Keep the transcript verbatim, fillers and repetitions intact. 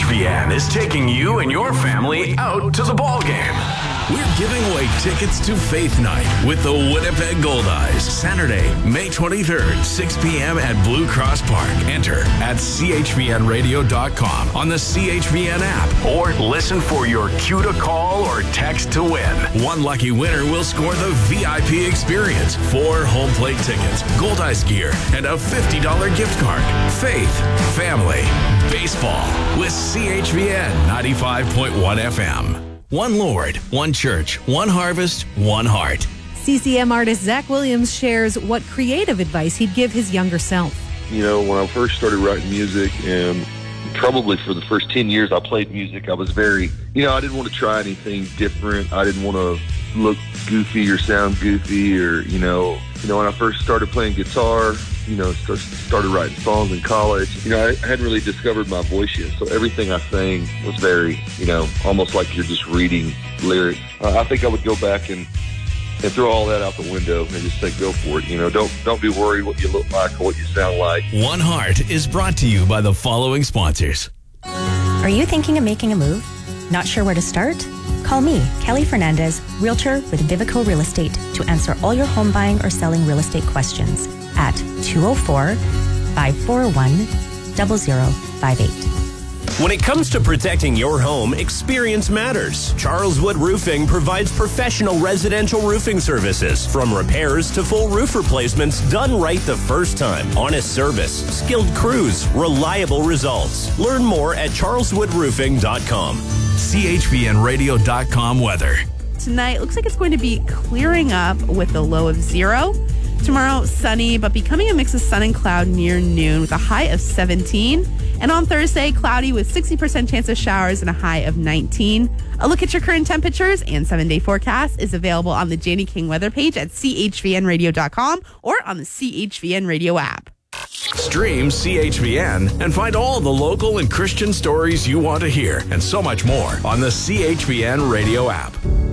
V N is taking you and your family out to the ball game. We're giving away tickets to Faith Night with the Winnipeg Goldeyes. Saturday, May twenty-third, six p.m. at Blue Cross Park. Enter at c h v n radio dot com on the C H V N app or listen for your cue to call or text to win. One lucky winner will score the V I P experience, four home plate tickets, Goldeyes gear, and a fifty dollars gift card. Faith, family, baseball with C H V N ninety-five point one F M. One Lord, one church, one harvest, one heart. C C M artist Zach Williams shares what creative advice he'd give his younger self. You know, when I first started writing music, and probably for the first ten years I played music, I was very, you know, I didn't want to try anything different. I didn't want to look goofy or sound goofy or, you know, you know, when I first started playing guitar, you know, started writing songs in college, you know, I hadn't really discovered my voice yet. So everything I sang was very, you know, almost like you're just reading lyrics. Uh, I think I would go back and, and throw all that out the window and just say, go for it. You know, don't, don't be worried what you look like or what you sound like. One Heart is brought to you by the following sponsors. Are you thinking of making a move? Not sure where to start? Call me, Kelly Fernandez, realtor with Vivico Real Estate, to answer all your home buying or selling real estate questions at two oh four, five four one, zero zero five eight. When it comes to protecting your home, experience matters. Charles Wood Roofing provides professional residential roofing services, from repairs to full roof replacements done right the first time. Honest service, skilled crews, reliable results. Learn more at charles wood roofing dot com. C H V N radio dot com weather. Tonight looks like it's going to be clearing up with a low of zero. Tomorrow, sunny, but becoming a mix of sun and cloud near noon with a high of seventeen. And on Thursday, cloudy with sixty percent chance of showers and a high of nineteen. A look at your current temperatures and seven-day forecast is available on the Janie King weather page at c h v n radio dot com or on the C H V N radio app. Stream C H V N and find all the local and Christian stories you want to hear and so much more on the C H V N radio app.